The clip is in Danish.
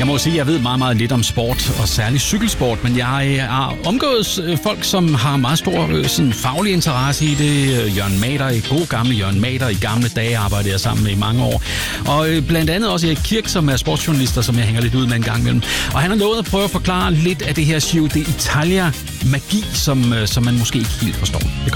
Jeg må sige, at jeg ved meget, meget lidt om sport, og særligt cykelsport, men jeg har omgået folk, som har meget stor sådan, faglig interesse i det. Jørgen Mader, god gamle Jørgen Mader, i gamle dage arbejdede jeg sammen med i mange år. Og blandt andet også Erik Kirk, som er sportsjournalister, som jeg hænger lidt ud med en gang imellem. Og han har lovet at prøve at forklare lidt af det her Giro d'Italia magi, som man måske ikke helt forstår. Det